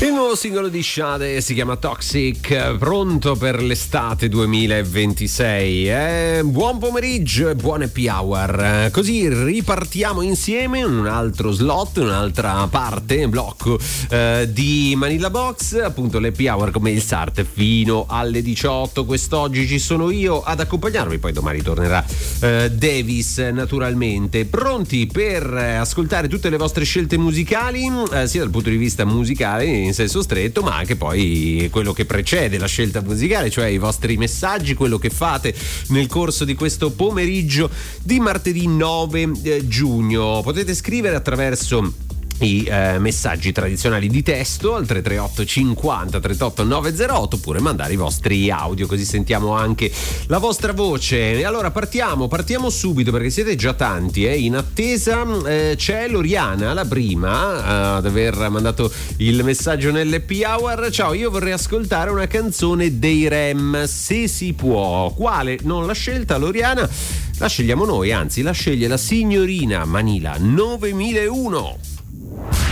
Il nuovo singolo di Sade si chiama Toxic, pronto per l'estate 2026. Buon pomeriggio e buon happy hour. Così ripartiamo insieme in un altro slot, un'altra parte, blocco di Manila Box, appunto l'happy hour come il Sart fino alle 18. Quest'oggi ci sono io ad accompagnarvi, poi domani tornerà Davis naturalmente. Pronti per ascoltare tutte le vostre scelte musicali, sia dal punto di vista musicale in senso stretto, ma anche poi quello che precede la scelta musicale, cioè i vostri messaggi, quello che fate nel corso di questo pomeriggio di martedì 9 giugno. Potete scrivere attraverso i messaggi tradizionali di testo al 338 50 38 908 oppure mandare i vostri audio, così sentiamo anche la vostra voce. E allora partiamo subito perché siete già tanti in attesa. C'è Loriana, la prima ad aver mandato il messaggio nell'happy hour. Ciao, io vorrei ascoltare una canzone dei Rem, se si può. Quale? Non l'ha scelta Loriana, la scegliamo noi, anzi la sceglie la signorina Manila 9001.